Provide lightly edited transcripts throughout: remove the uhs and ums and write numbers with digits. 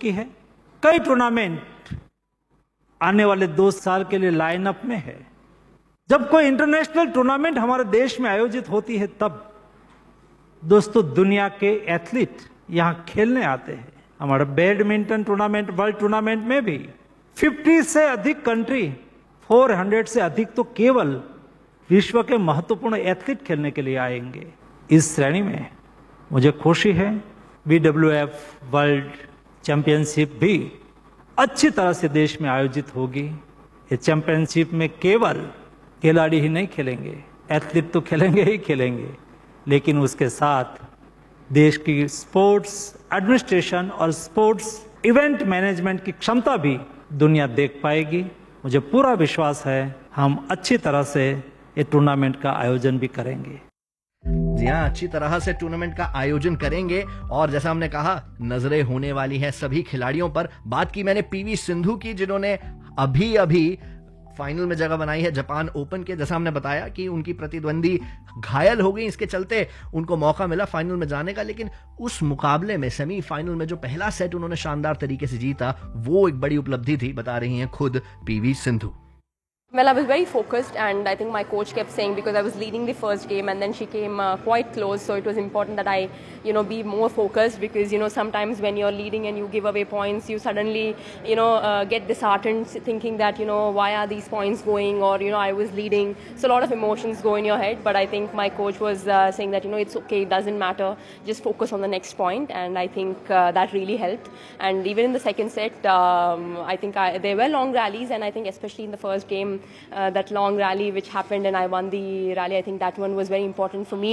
चुकी है। कई टूर्नामेंट आने वाले 2 साल के लिए लाइनअप में है। जब कोई इंटरनेशनल टूर्नामेंट हमारे देश में आयोजित होती है तब दोस्तों दुनिया के एथलीट यहां खेलने आते हैं। हमारा बैडमिंटन टूर्नामेंट, वर्ल्ड टूर्नामेंट में भी 50 से अधिक कंट्री, 400 से अधिक तो केवल विश्व के महत्वपूर्ण एथलीट खेलने के लिए आएंगे। इस श्रेणी में मुझे खुशी है BWF वर्ल्ड चैंपियनशिप भी अच्छी तरह से देश में आयोजित होगी। ये चैंपियनशिप में केवल खिलाड़ी ही नहीं खेलेंगे, एथलीट तो खेलेंगे ही खेलेंगे, लेकिन उसके साथ देश की स्पोर्ट्स एडमिनिस्ट्रेशन और स्पोर्ट्स इवेंट मैनेजमेंट की क्षमता भी दुनिया देख पाएगी। मुझे पूरा विश्वास है हम अच्छी तरह से ये टूर्नामेंट का आयोजन भी करेंगे। जी हाँ, अच्छी तरह से टूर्नामेंट का आयोजन करेंगे और जैसा हमने कहा नजरें होने वाली है सभी खिलाड़ियों पर। बात की मैंने PV सिंधु की, जिन्होंने अभी अभी फाइनल में जगह बनाई है जापान ओपन के। जैसा हमने बताया कि उनकी प्रतिद्वंदी घायल हो गई, इसके चलते उनको मौका मिला फाइनल में जाने का, लेकिन उस मुकाबले में सेमीफाइनल में जो पहला सेट उन्होंने शानदार तरीके से जीता वो एक बड़ी उपलब्धि थी, बता रही हैं खुद PV Sindhu. Well, I was very focused, and I think my coach kept saying, because I was leading the first game and then she came quite close, so it was important that I, be more focused, because, sometimes when you're leading and you give away points, you suddenly, get disheartened thinking that, why are these points going, or, I was leading. So a lot of emotions go in your head, but I think my coach was saying that, it's okay, it doesn't matter, just focus on the next point, and I think that really helped. And even in the second set, I think there were long rallies, and I think especially in the first game, that long rally which happened and I won the rally, I think that one was very important for me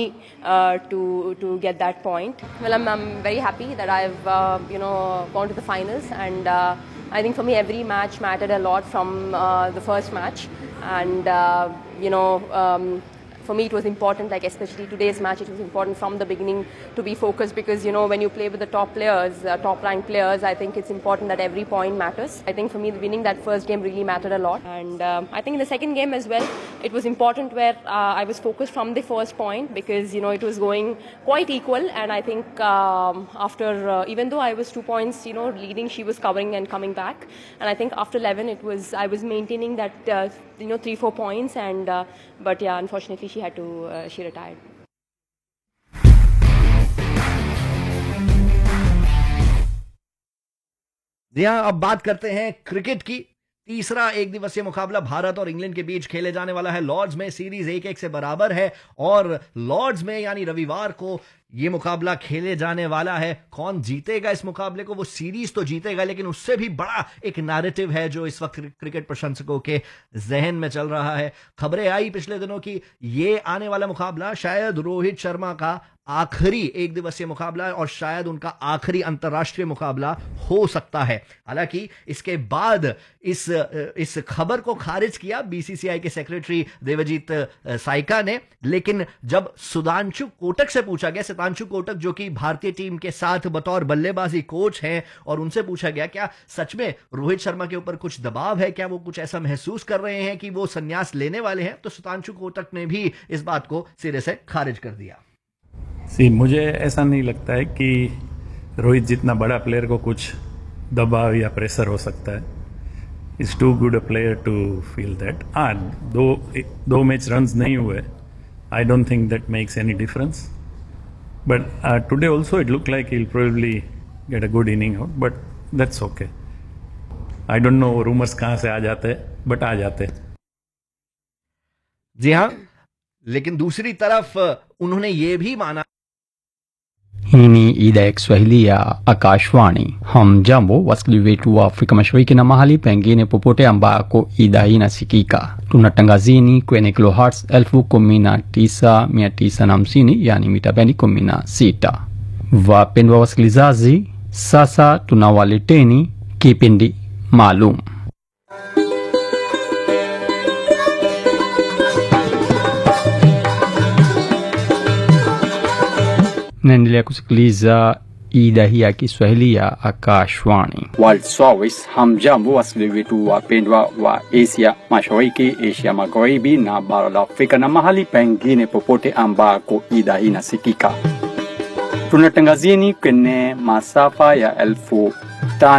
to get that point. Well, I'm very happy that I've gone to the finals, and I think for me every match mattered a lot from the first match, and for me it was important, like especially today's match, it was important from the beginning to be focused, because when you play with the top players, top ranked players, I think it's important that every point matters. I think for me winning that first game really mattered a lot, and I think in the second game as well it was important where I was focused from the first point, because it was going quite equal, and I think after even though I was 2 points leading, she was covering and coming back, and I think after 11 I was maintaining that 3-4 points, and but yeah, unfortunately she retired. जी हाँ, अब बात करते हैं cricket की। तीसरा एक दिवसीय मुकाबला भारत और इंग्लैंड के बीच खेले जाने वाला है लॉर्ड्स में। सीरीज 1-1 से बराबर है और लॉर्ड्स में यानी रविवार को ये मुकाबला खेले जाने वाला है। कौन जीतेगा इस मुकाबले को? वो सीरीज तो जीतेगा, लेकिन उससे भी बड़ा एक नैरेटिव है जो इस वक्त क्रिकेट प्रशंसकों के जहन में चल रहा है। खबरें आई पिछले दिनों की ये आने वाला मुकाबला शायद रोहित शर्मा का आखिरी एक दिवसीय मुकाबला है और शायद उनका आखिरी अंतर्राष्ट्रीय मुकाबला हो सकता है। हालांकि इसके बाद इस खबर को खारिज किया BCCI के सेक्रेटरी देवजीत साइका ने, लेकिन जब सुधांशु कोटक से पूछा गया, सुधांशु कोटक जो कि भारतीय टीम के साथ बतौर बल्लेबाजी कोच हैं, और उनसे पूछा गया क्या सच में रोहित शर्मा के ऊपर कुछ दबाव है, क्या वो कुछ ऐसा महसूस कर रहे हैं कि वो संन्यास लेने वाले हैं, तो सुधांशु कोटक ने भी इस बात को सिरे से खारिज कर दिया। मुझे ऐसा नहीं लगता है कि रोहित जितना बड़ा प्लेयर को कुछ दबाव या प्रेशर हो सकता है। Is to good a player to feel that. दो मैच रन्स नहीं हुए, I don't think that makes any difference, but today also it look like he will probably get a good inning out, but that's okay. I don't know rumours कहाँ से आ जाते हैं, but आ जाते हैं। जी हाँ, लेकिन दूसरी तरफ उन्होंने ये भी माना। Hii ni idhaa ya Kiswahili ya Akashwani. Hamjambo wasikilizaji wetu wa Afrika Mashariki na mahali pengine popote ambako idhaa hii inasikika. Tunatangazini kwenye kilohertz 19950 yani mita bendi 16. Wapendwa wasikilizaji, sasa tunawaleteni kipindi maalum. Naendelea kusikiliza idhaa hii ya Kiswahili ya Akashwani. World Service. Hamjambo wasikilizaji wetu wapendwa wa Asia Mashariki, Asia Magharibi na bara la Afrika na mahali pengine popote ambako idhaa hii inasikika. Tunatangazieni kwenye masafa ya 1000